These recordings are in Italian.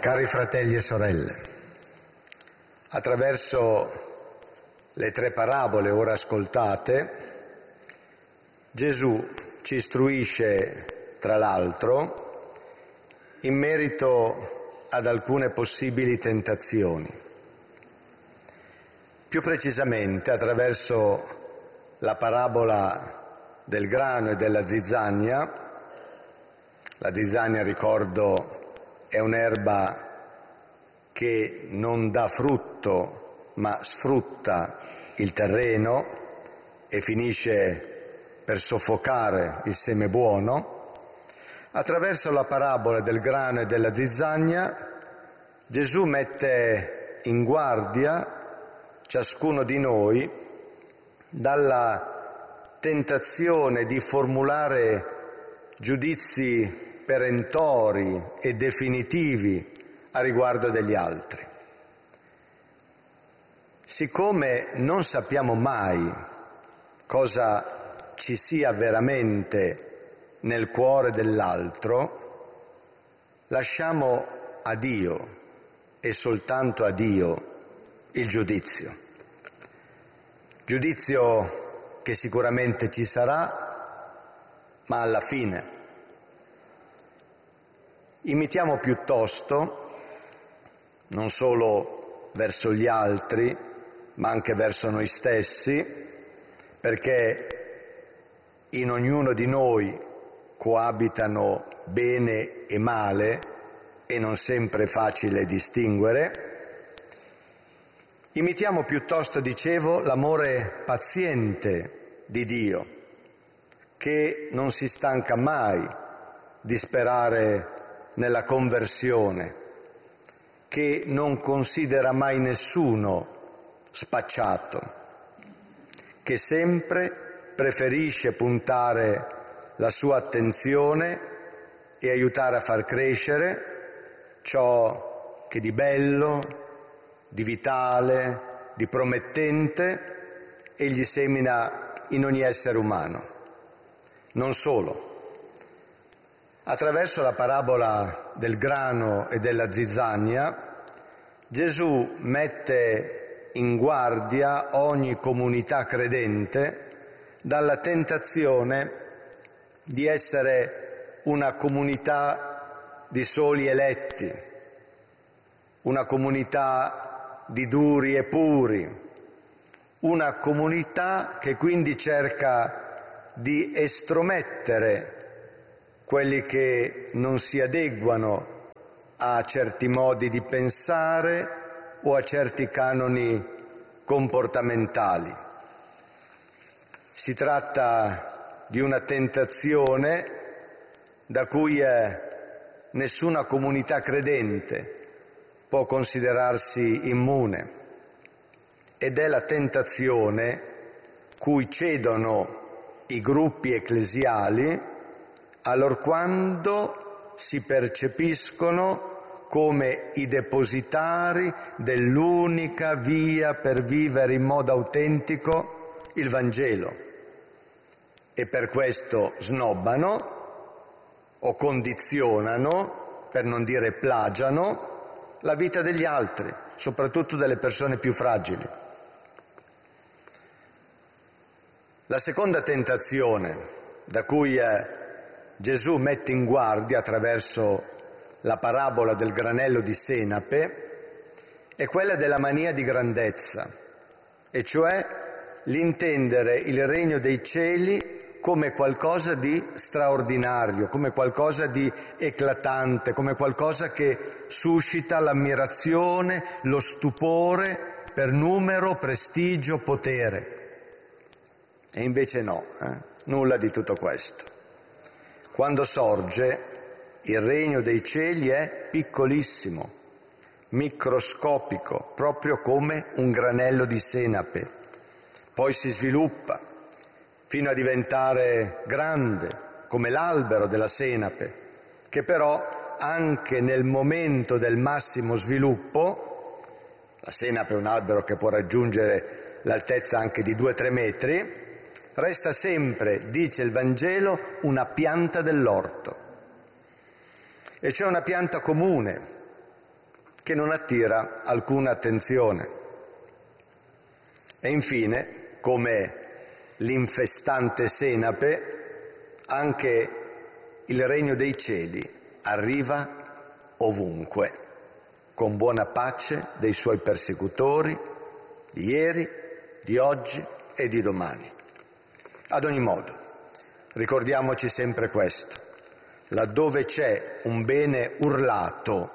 Cari fratelli e sorelle, attraverso le 3 parabole ora ascoltate, Gesù ci istruisce, tra l'altro, in merito ad alcune possibili tentazioni. Più precisamente, attraverso la parabola del grano e della zizzania. La zizzania, ricordo, è un'erba che non dà frutto ma sfrutta il terreno e finisce per soffocare il seme buono. Attraverso la parabola del grano e della zizzania Gesù mette in guardia ciascuno di noi dalla tentazione di formulare giudizi perentori e definitivi a riguardo degli altri. Siccome non sappiamo mai cosa ci sia veramente nel cuore dell'altro, lasciamo a Dio e soltanto a Dio il giudizio. Giudizio che sicuramente ci sarà, ma alla fine. Imitiamo piuttosto, non solo verso gli altri, ma anche verso noi stessi, perché in ognuno di noi coabitano bene e male e non sempre è facile distinguere. Imitiamo piuttosto, dicevo, l'amore paziente di Dio, che non si stanca mai di sperare nella conversione, che non considera mai nessuno spacciato, che sempre preferisce puntare la sua attenzione e aiutare a far crescere ciò che di bello, di vitale, di promettente egli semina in ogni essere umano. Non solo. Attraverso la parabola del grano e della zizzania, Gesù mette in guardia ogni comunità credente dalla tentazione di essere una comunità di soli eletti, una comunità di duri e puri, una comunità che quindi cerca di estromettere quelli che non si adeguano a certi modi di pensare o a certi canoni comportamentali. Si tratta di una tentazione da cui nessuna comunità credente può considerarsi immune, ed è la tentazione cui cedono i gruppi ecclesiali allorquando si percepiscono come i depositari dell'unica via per vivere in modo autentico il Vangelo, e per questo snobbano o condizionano, per non dire plagiano, la vita degli altri, soprattutto delle persone più fragili. La seconda tentazione da cui Gesù mette in guardia attraverso la parabola del granello di senape è quella della mania di grandezza, e cioè l'intendere il regno dei cieli come qualcosa di straordinario, come qualcosa di eclatante, come qualcosa che suscita l'ammirazione, lo stupore per numero, prestigio, potere. E invece no, nulla di tutto questo. Quando sorge, il regno dei cieli è piccolissimo, microscopico, proprio come un granello di senape. Poi si sviluppa fino a diventare grande, come l'albero della senape, che però anche nel momento del massimo sviluppo, la senape è un albero che può raggiungere l'altezza anche di 2-3 metri, resta sempre, dice il Vangelo, una pianta dell'orto, e cioè una pianta comune, che non attira alcuna attenzione. E infine, come l'infestante senape, anche il regno dei cieli arriva ovunque, con buona pace dei suoi persecutori di ieri, di oggi e di domani. Ad ogni modo, ricordiamoci sempre questo: laddove c'è un bene urlato,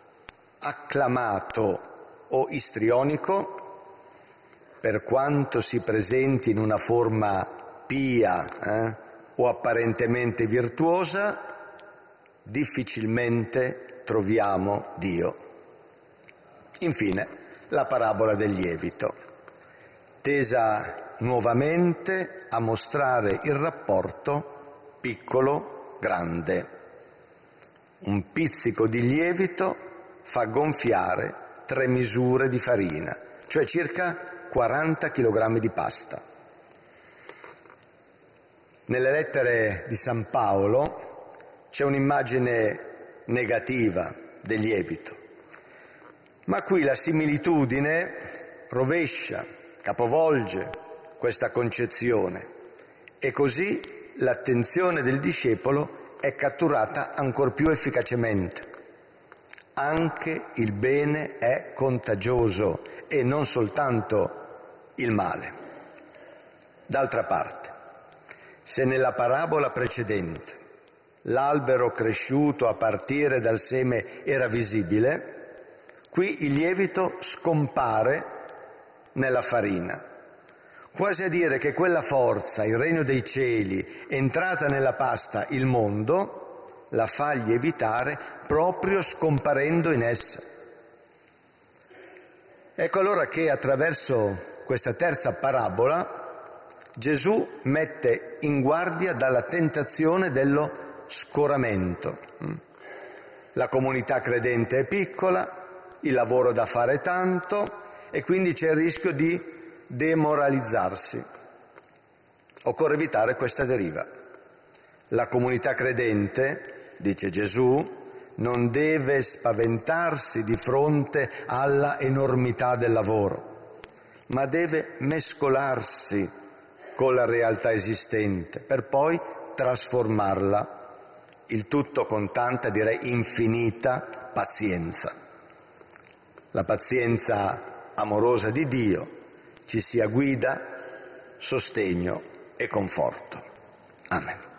acclamato o istrionico, per quanto si presenti in una forma pia o apparentemente virtuosa, difficilmente troviamo Dio. Infine, la parabola del lievito, tesa nuovamente a mostrare il rapporto piccolo-grande. Un pizzico di lievito fa gonfiare 3 misure di farina, cioè circa 40 kg di pasta. Nelle lettere di San Paolo c'è un'immagine negativa del lievito, ma qui la similitudine rovescia, capovolge questa concezione e così l'attenzione del discepolo è catturata ancor più efficacemente. Anche il bene è contagioso e non soltanto il male. D'altra parte, se nella parabola precedente l'albero cresciuto a partire dal seme era visibile, qui il lievito scompare nella farina, quasi a dire che quella forza, il regno dei cieli, entrata nella pasta, il mondo, la fa lievitare proprio scomparendo in essa. Ecco allora che attraverso questa terza parabola Gesù mette in guardia dalla tentazione dello scoramento. La comunità credente è piccola, il lavoro da fare è tanto e quindi c'è il rischio di demoralizzarsi. Occorre evitare questa deriva. La comunità credente, dice Gesù, non deve spaventarsi di fronte alla enormità del lavoro, ma deve mescolarsi con la realtà esistente per poi trasformarla, il tutto con tanta, direi infinita, pazienza. La pazienza amorosa di Dio ci sia guida, sostegno e conforto. Amen.